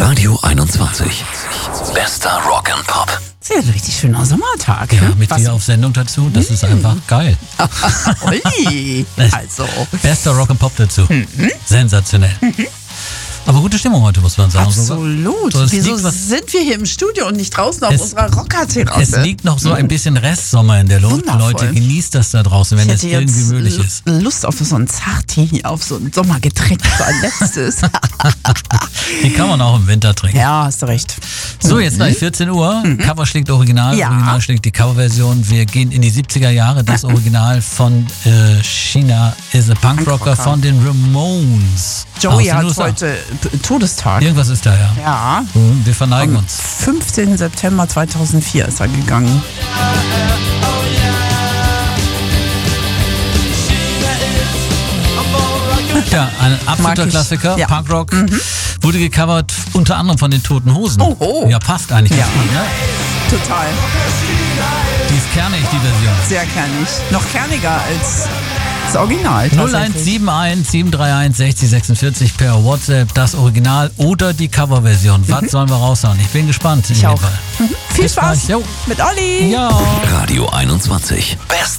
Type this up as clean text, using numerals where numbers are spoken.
Radio 21. Bester Rock and Pop. Das ist ja ein richtig schöner Sommertag. Ja, mit dir auf Sendung dazu, das ist einfach geil. Ui, also. Bester Rock and Pop dazu. Sensationell. Aber gute Stimmung heute, muss man sagen. Absolut. So, Wieso sind wir hier im Studio und nicht draußen auf unserer Rockerterrasse? Es liegt noch so ein bisschen Restsommer in der Luft. Wundervoll. Leute, genießt das da draußen, wenn es Ich hätte irgendwie jetzt möglich ist. Lust auf so ein Zartini, auf so ein Sommergetränk, so ein letztes. Die kann man auch im Winter trinken. Ja, hast du recht. So, jetzt gleich 14 Uhr. Cover schlägt Original, Ja. Original schlägt die Coverversion. Wir gehen in die 70er Jahre. Das Original von China is a Punkrocker von den Ramones. Joey Aus den hat USA. heute Todestag. Irgendwas ist da, ja. Ja. Wir verneigen Am uns. 15. September 2004 ist er gegangen. Ja, ein Mag absoluter ich. Klassiker, Ja. Punkrock. Wurde gecovert unter anderem von den Toten Hosen. Oh. Ja, passt eigentlich Ja. ganz gut, ne? Total. Die ist kernig, die Version. Sehr kernig. Noch kerniger als das Original. tatsächlich. 0171 731 60 46 per WhatsApp, das Original oder die Coverversion. Was sollen wir raushauen? Ich bin gespannt. Ich auch. Viel Bis Spaß gleich. Jo. mit Olli. Ja. Radio 21. Bester